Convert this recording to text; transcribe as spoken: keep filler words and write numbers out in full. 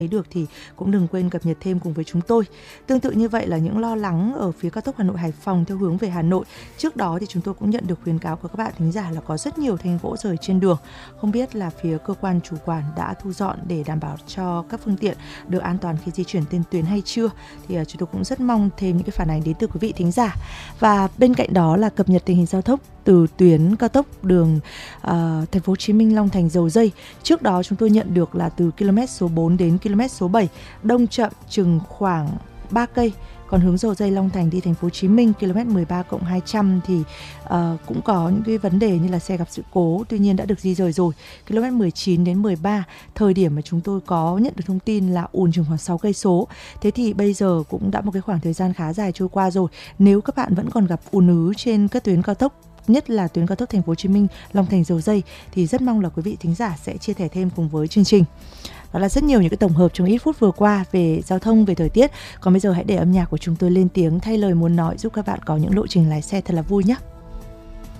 được thì cũng đừng quên cập nhật thêm cùng với chúng tôi. Tương tự như vậy là những lo lắng ở phía cao tốc Hà Nội Hải Phòng theo hướng về Hà Nội. Trước đó thì chúng tôi cũng nhận được khuyến cáo của các bạn thính giả là có rất nhiều thanh gỗ rời trên đường. Không biết là phía cơ quan chủ quản đã thu dọn để đảm bảo cho các phương tiện được an toàn khi di chuyển trên tuyến hay chưa. Thì chúng tôi cũng rất mong thêm những cái phản ánh đến từ quý vị thính giả. Và bên cạnh đó là cập nhật tình hình giao thông từ tuyến cao tốc đường uh, Thành phố Hồ Chí Minh Long Thành Dầu Dây. Trước đó chúng tôi nhận được là từ km số bốn đến km số bảy đông chậm chừng khoảng ba cây. Còn hướng Dầu Dây Long Thành đi Thành phố Hồ Chí Minh km mười ba cộng hai trăm thì uh, cũng có những cái vấn đề như là xe gặp sự cố, tuy nhiên đã được di rời rồi. km mười chín đến mười ba, thời điểm mà chúng tôi có nhận được thông tin là ùn chừng khoảng sáu cây số. Thế thì bây giờ cũng đã một cái khoảng thời gian khá dài trôi qua rồi. Nếu các bạn vẫn còn gặp ùn ứ trên các tuyến cao tốc, nhất là tuyến cao tốc Thành phố Hồ Chí Minh Long Thành Dầu Dây, thì rất mong là quý vị thính giả sẽ chia sẻ thêm cùng với chương trình. Đó là rất nhiều những cái tổng hợp trong ít phút vừa qua về giao thông, về thời tiết. Còn bây giờ hãy để âm nhạc của chúng tôi lên tiếng thay lời muốn nói, giúp các bạn có những lộ trình lái xe thật là vui nhé.